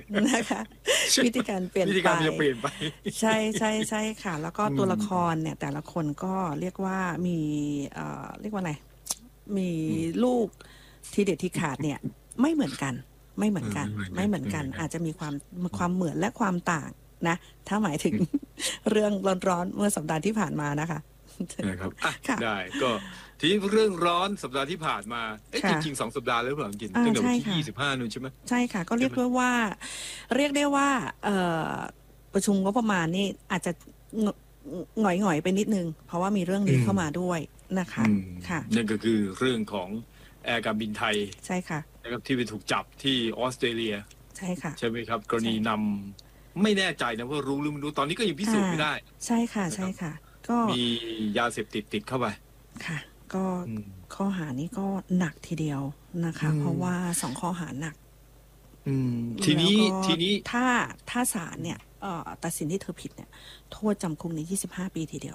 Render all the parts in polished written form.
นะคะวิธีการเปลี่ยนวิธีไปการมันจะเปลี่ยนไปใช่ใช่ใช่ค่ะแล้วก็ตัวละครเนี่ยแต่ละคนก็เรียกว่ามีเรียกว่าอะไรมีลูกทีเด็ดที่ขาดเนี่ยไม่เหมือนกันไม่เหมือนกันไม่เหมือนกันอาจจะมีความเหมือนและความต่างนะถ้าหมายถึงเรื่องร้อนๆเมื่อสัปดาห์ที่ผ่านมานะคะนะครับอ่ะค่ะได้ก็ทีนี้เรื่องร้อนสัปดาห์ที่ผ่านมาจริงๆ2 สัปดาห์แล้วหรือเปล่าจริงตั้งแต่วันที่25นู่นใช่ไหมใช่ค่ะก็เรียกได้ว่าประชุมงบประมาณนี่อาจจะหงอยๆไปนิดนึงเพราะว่ามีเรื่องนี้เข้ามาด้วยนะคะค่ะนั่นก็คือเรื่องของแอร์การบินไทยใช่ค่ะนะครับที่ไปถูกจับที่ออสเตรเลียใช่ค่ะใช่ไหมครับกรณีนำไม่แน่ใจนะว่ารู้หรือไม่รู้ตอนนี้ก็ยังพิสูจน์ไม่ได้ใช่ค่ะใช่ค่ะก็มียาเสพติดติดเข้าไปค่ะก็ข้อหานี้ก็หนักทีเดียวนะคะเพราะว่า2ข้อหาหนักทีนี้ถ้าศาลเนี่ยตัดสินที่เธอผิดเนี่ยโทษจำคุกใน25 ปีทีเดียว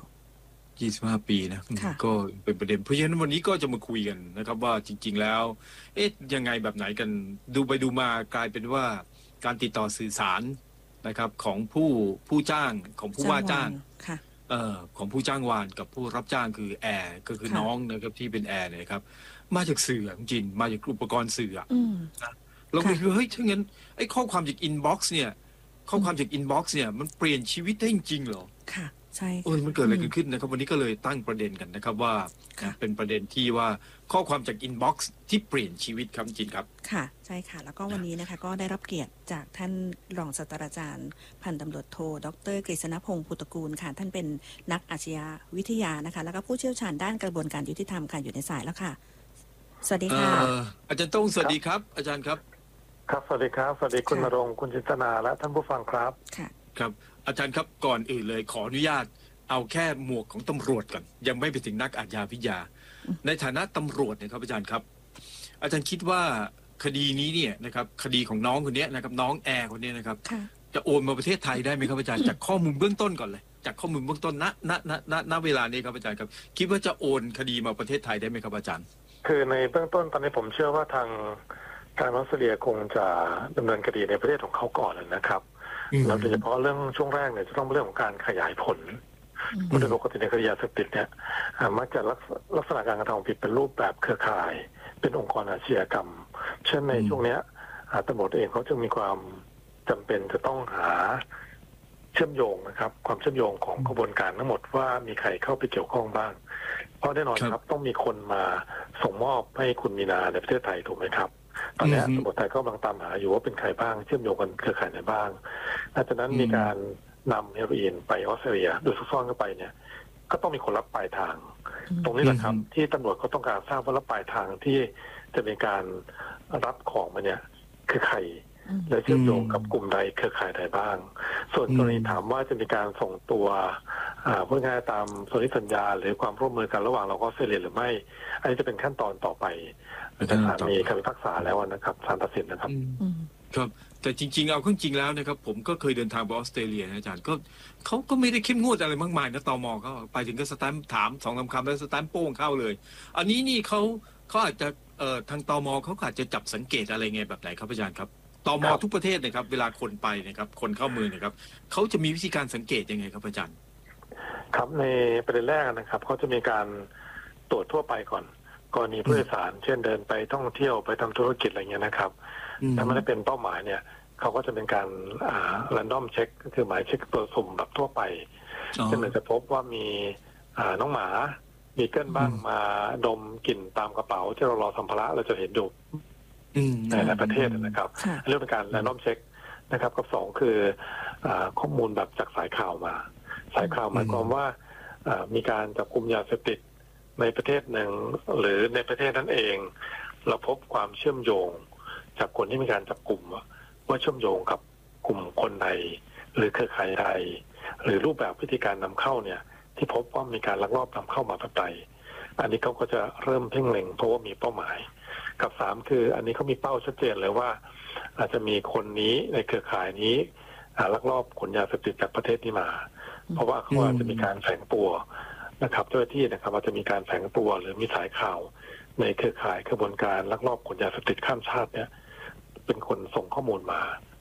25 ปีนะก็เป็นประเด็นเพราะฉะนั้นวันนี้ก็จะมาคุยกันนะครับว่าจริงๆแล้วยังไงแบบไหนกันดูไปดูมากลายเป็นว่าการติดต่อสื่อสารนะครับของผู้จ้างของผู้ว่าจ้างของผู้จ้างวานกับผู้รับจ้างคือแอร์ก็คือน้องนะครับที่เป็นแอร์เนี่ยครับมาจากสื่อจริงมาจากอุปกรณ์สื่อนะเราเลยคือเฮ้ยถ้างั้นไอ้ข้อความจากอินบ็อกซ์เนี่ยข้อความจากอินบ็อกซ์เนี่ยมันเปลี่ยนชีวิตได้จริงๆเหรอค่ะใช่มันเกิดอะไรขึ้นนะครับวันนี้ก็เลยตั้งประเด็นกันนะครับว่าเป็นประเด็นที่ว่าข้อความจากอินบ็อกซ์ที่เปลี่ยนชีวิตครับจริงครับค่ะใช่ค่ะแล้วก็วันนี้นะคะก็ได้รับเกียรติจากท่านรองศาสตราจารย์พันตำรวจโทดร.กฤษณพงศ์ภูตระกูลค่ะท่านเป็นนักอาชญาวิทยานะคะแล้วก็ผู้เชี่ยวชาญด้านกระบวนการยุติธรรมค่ะอยู่ในสายแล้วค่ะสวัสดีค่ะอาจารย์ต้องสวัสดีครับอาจารย์ครับครับสวัสดีครับสวัสดีคุณณรงค์คุณจินตนาและท่านผู้ฟังครับค่ะครับอาจารย์ครับก่อนอื่นเลยขออนุญาตเอาแค่หมวกของตำรวจก่อนยังไม่ไปถึงนักอาชญาวิทยาในฐานะตำรวจเนี่ยครับอาจารย์ครับอาจารย์คิดว่าคดีนี้เนี่ยนะครับคดีของน้องคนนี้นะครับน้องแอร์คนนี้นะครับจะโอนมาประเทศไทยได้ไหมครับอาจารย์จากข้อมูลเบื้องต้นก่อนเลยจากข้อมูลเบื้องต้นณเวลานี้ครับอาจารย์ครับคิดว่าจะโอนคดีมาประเทศไทยได้ไหมครับอาจารย์คือในเบื้องต้นตอนนี้ผมเชื่อว่าทางออสเตรเลียคงจะดำเนินคดีในประเทศของเขาก่อนนะครับแล้วโดยเฉพาะเรื่องช่วงแรกเนี่ยจะต้องเป็นเรื่องของการขยายผลโดยปกติในคดียาเสพติดเนี่ยมักจะลักษณะการกระทำผิดเป็นรูปแบบเครือข่ายเป็นองค์กรอาชญากรรมเช่นในช่วงนี้ตำรวจเองเขาจึงมีความจำเป็นจะต้องหาเชื่อมโยงนะครับความเชื่อมโยงของกระบวนการทั้งหมดว่ามีใครเข้าไปเกี่ยวข้องบ้างเพราะแน่นอนครับต้องมีคนมาส่งมอบให้คุณมีนาในประเทศไทยถูกไหมครับตอนนี้ตำรวจไทยก็กำลังตามหาอยู่ว่าเป็นใครบ้างเชื่อมโยงกันเครือข่ายไหนบ้างหลังจากนั้นมีการนำเฮโรอีนไปออสเตรเลียโดยซุกซ่อนเข้าไปเนี่ยก็ต้องมีคนรับปลายทางตรงนี้แหละครับที่ตำรวจก็ต้องการทราบว่ารับปลายทางที่จะมีการรับของมาเนี่ยคือใครและเชื่อมโยงกับกลุ่มใดเครือข่ายใดบ้างส่วนกรณีถามว่าจะมีการส่งตัวพูดง่ายตามสนธิสัญญาหรือความร่วมมือกันระหว่างเราก็ออสเตรเลียหรือไม่อันนี้จะเป็นขั้นตอนต่อไปศาลมีคำพิพากษาแล้วนะครับศาลตัดสินนะครับครับแต่จริงๆเอาเข้าจริงแล้วนะครับผมก็เคยเดินทางไปออสเตรเลียนะอาจารย์ก็เขาก็ไม่ได้เข้มงวดอะไรมากมายนะตม.เขาไปถึงก็สแตมป์ถาม2-3 คำแล้วสแตมป์โป้งเข้าเลยอันนี้นี่เขาอาจจะทางตม.เขาอาจจะจับสังเกตอะไรไงแบบไหนครับอาจารย์ครับตม.ทุกประเทศนะครับเวลาคนไปนะครับคนเข้าเมืองนะครับเขาจะมีวิธีการสังเกตยังไงครับอาจารย์ครับในประเด็นแรกนะครับเขาจะมีการตรวจทั่วไปก่อนกรณีผู้โดยสารเช่นเดินไปท่องเที่ยวไปทำธุรกิจอะไรเงี้ยนะครับถ้าไม่ได้เป็นเป้าหมายเนี่ยเขาก็จะเป็นการrandom check ก็คือหมายเช็คตัวสุ่มแบบทั่วไปเช่นจะพบว่ามีน้องหมามีเกิลบ้างมาดมกลิ่นตามกระเป๋าที่เรารอสัมภาระเราจะเห็นอยู่ในหลายประเทศนะครับเรื่องเป็นการ random check นะครับกับ2คือข้อมูลแบบจากสายข่าวมาสายข่าวหมายความว่ามีการจับกุมยาเสพติดในประเทศหนึ่งหรือในประเทศนั้นเองเราพบความเชื่อมโยงจากคนที่มีการจับกลุ่มว่าเชื่อมโยงกับกลุ่มคนใดหรือเครือข่ายใดหรือรูปแบบวิธีการนำเข้าเนี่ยที่พบว่ามีการลักลอบนำเข้ามาแบบใดอันนี้เขาก็จะเริ่มเพ่งเล็งเพราะว่ามีเป้าหมายกับ3คืออันนี้เขามีเป้าชัดเจนเลยว่าอาจจะมีคนนี้ในเครือข่ายนี้ลักลอบขนยาเสพติดจากประเทศนี้มาเพราะว่าเขาอาจจะมีการแฝงตัวนะครับเจ้าหน้าที่นะครับอาจจะมีการแฝงตัวหรือมีสายข่าวในเครือข่ายกระบวนการลักลอบขนยาเสพติดข้ามชาติเนี่ยเป็นคนส่งข้อมูลมา